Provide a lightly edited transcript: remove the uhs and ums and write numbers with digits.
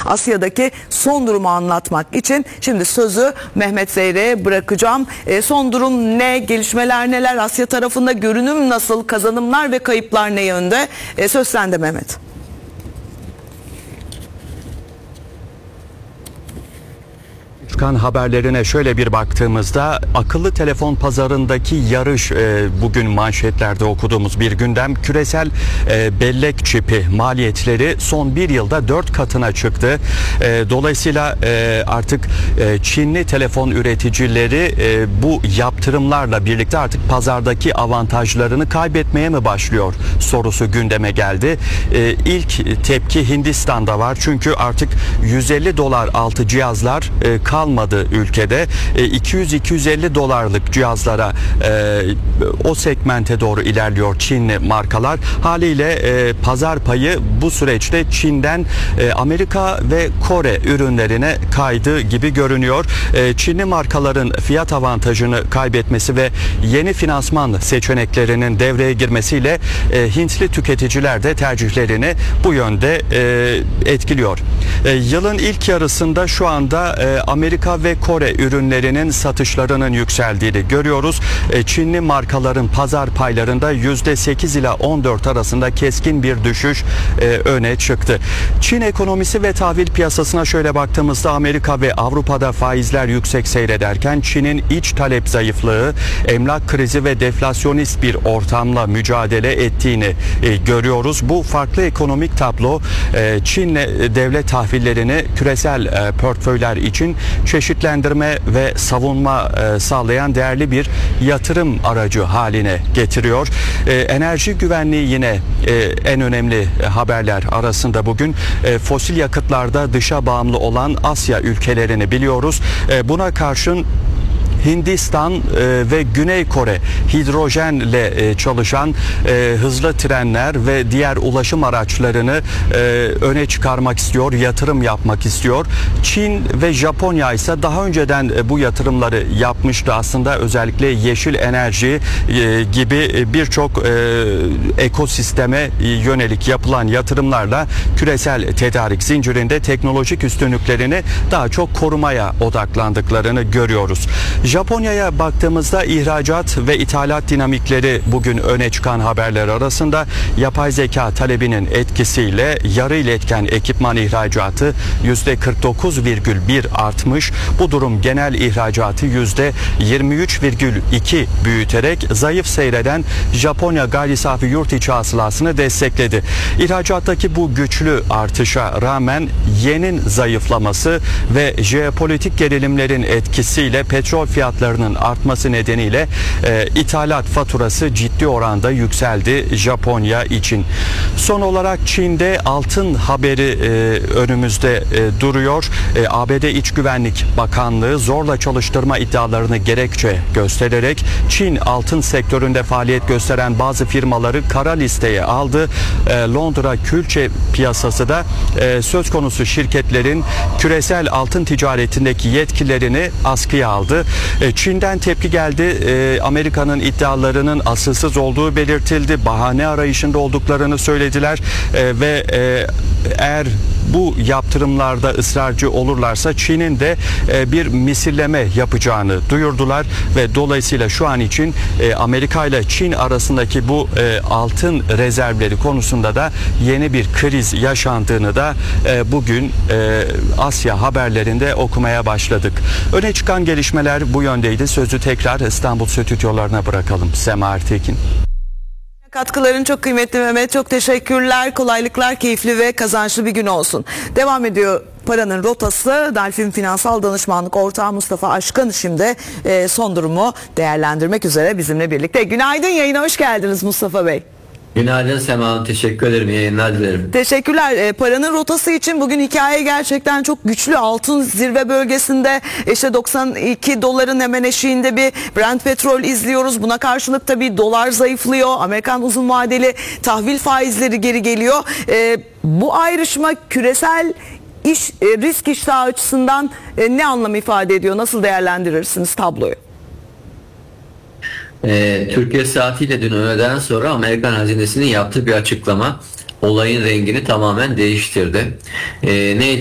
Asya'daki son durumu anlatmak için şimdi sözü Mehmet Zeyrek'e bırakacağım. Son durum ne? Gelişmeler neler? Asya tarafında görünüm nasıl? Kazanımlar ve kayıplar ne yönde? Söz sende Mehmet. Çıkan haberlerine şöyle bir baktığımızda akıllı telefon pazarındaki yarış bugün manşetlerde okuduğumuz bir gündem. Küresel bellek çipi maliyetleri son bir yılda 4 katına çıktı. Dolayısıyla artık Çinli telefon üreticileri bu yaptırımlarla birlikte artık pazardaki avantajlarını kaybetmeye mi başlıyor sorusu gündeme geldi. İlk tepki Hindistan'da var. Çünkü artık $150 altı cihazlar kalmadı ülkede. 200-250 dolarlık cihazlara o segmente doğru ilerliyor Çinli markalar. Haliyle pazar payı bu süreçte Çin'den Amerika ve Kore ürünlerine kaydı gibi görünüyor. Çinli markaların fiyat avantajını kaybetmesi ve yeni finansman seçeneklerinin devreye girmesiyle Hintli tüketiciler de tercihlerini bu yönde etkiliyor. Yılın ilk yarısında şu anda Amerika ve Kore ürünlerinin satışlarının yükseldiğini görüyoruz. Çinli markaların pazar paylarında %8 ila 14 arasında keskin bir düşüş öne çıktı. Çin ekonomisi ve tahvil piyasasına şöyle baktığımızda Amerika ve Avrupa'da faizler yüksek seyrederken Çin'in iç talep zayıflığı, emlak krizi ve deflasyonist bir ortamla mücadele ettiğini görüyoruz. Bu farklı ekonomik tablo Çin'le devlet tahvillerini küresel portföyler için çeşitlendirme ve savunma sağlayan değerli bir yatırım aracı haline getiriyor. Enerji güvenliği yine en önemli haberler arasında bugün. Fosil yakıtlarda dışa bağımlı olan Asya ülkelerini biliyoruz. Buna karşın Hindistan ve Güney Kore hidrojenle çalışan hızlı trenler ve diğer ulaşım araçlarını öne çıkarmak istiyor, yatırım yapmak istiyor. Çin ve Japonya ise daha önceden bu yatırımları yapmıştı aslında, özellikle yeşil enerji gibi birçok ekosisteme yönelik yapılan yatırımlarla küresel tedarik zincirinde teknolojik üstünlüklerini daha çok korumaya odaklandıklarını görüyoruz. Japonya'ya baktığımızda ihracat ve ithalat dinamikleri bugün öne çıkan haberler arasında. Yapay zeka talebinin etkisiyle yarı iletken ekipman ihracatı %49,1 artmış. Bu durum genel ihracatı %23,2 büyüterek zayıf seyreden Japonya gayri safi yurt içi hasılasını destekledi. İhracattaki bu güçlü artışa rağmen yenin zayıflaması ve jeopolitik gerilimlerin etkisiyle petrol fiyatlarının artması nedeniyle ithalat faturası ciddi oranda yükseldi Japonya için. Son olarak Çin'de altın haberi önümüzde duruyor. ABD İç Güvenlik Bakanlığı zorla çalıştırma iddialarını gerekçe göstererek Çin altın sektöründe faaliyet gösteren bazı firmaları kara listeye aldı. Londra Külçe Piyasası da söz konusu şirketlerin küresel altın ticaretindeki yetkilerini askıya aldı. Çin'den tepki geldi. Amerika'nın iddialarının asılsız olduğu belirtildi. Bahane arayışında olduklarını söylediler ve eğer bu yaptırımlarda ısrarcı olurlarsa Çin'in de bir misilleme yapacağını duyurdular ve dolayısıyla şu an için Amerika ile Çin arasındaki bu altın rezervleri konusunda da yeni bir kriz yaşandığını da bugün Asya haberlerinde okumaya başladık. Öne çıkan gelişmeler bu yöndeydi. Sözü tekrar İstanbul stüdyolarına bırakalım. Sema Ertekin. Katkıların çok kıymetli Mehmet. Çok teşekkürler. Kolaylıklar, keyifli ve kazançlı bir gün olsun. Devam ediyor Paranın Rotası. Delfin Finansal Danışmanlık Ortağı Mustafa Aşkın şimdi son durumu değerlendirmek üzere bizimle birlikte. Günaydın, yayına hoş geldiniz Mustafa Bey. Günaydın Sema Hanım, teşekkür ederim, yayınlar dilerim. Teşekkürler. Paranın rotası için bugün hikaye gerçekten çok güçlü. Altın zirve bölgesinde işte 92 doların hemen eşiğinde bir Brent petrol izliyoruz. Buna karşılık tabii dolar zayıflıyor. Amerikan uzun vadeli tahvil faizleri geri geliyor. Bu ayrışma küresel risk iştahı açısından ne anlam ifade ediyor? Nasıl değerlendirirsiniz tabloyu? Türkiye saatiyle dün öğleden sonra Amerikan Hazinesi'nin yaptığı bir açıklama olayın rengini tamamen değiştirdi. Neydi?